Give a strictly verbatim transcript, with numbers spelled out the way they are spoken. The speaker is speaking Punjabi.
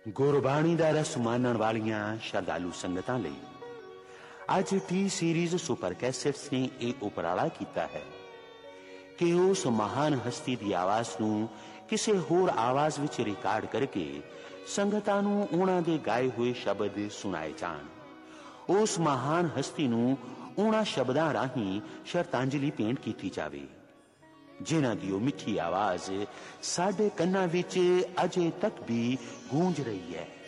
ਗੁਰਬਾਣੀ ਦਾ ਰਸ ਮਾਣਨ ਵਾਲੀਆਂ ਸ਼ਰਧਾਲੂ ਸੰਗਤਾਂ ਲਈ ਅੱਜ ਟੀ ਸੀਰੀਜ਼ ਸੁਪਰ ਕੈਸੇਟਸ ਨੇ ਇਹ ਉਪਰਾਲਾ ਕੀਤਾ ਹੈ ਕਿ ਉਸ ਮਹਾਨ ਹਸਤੀ ਦੀ ਆਵਾਜ਼ ਨੂੰ ਕਿਸੇ ਹੋਰ ਆਵਾਜ਼ ਵਿੱਚ ਰਿਕਾਰਡ ਕਰਕੇ ਸੰਗਤਾਂ ਨੂੰ ਉਹਨਾਂ ਦੇ ਗਾਏ ਹੋਏ ਸ਼ਬਦ ਸੁਣਾਏ ਜਾਣ। ਉਸ ਮਹਾਨ ਹਸਤੀ ਨੂੰ ਉਹਨਾਂ ਸ਼ਬਦਾਂ ਰਾਹੀਂ ਸ਼ਰਧਾਂਜਲੀ ਭੇਂਟ ਕੀਤੀ ਜਾਵੇ ਜਿਨ੍ਹਾਂ ਦੀ ਉਹ ਮਿੱਠੀ ਆਵਾਜ਼ ਸਾਡੇ ਕੰਨਾਂ ਵਿੱਚ ਅਜੇ ਤੱਕ ਵੀ ਗੂੰਜ ਰਹੀ ਹੈ।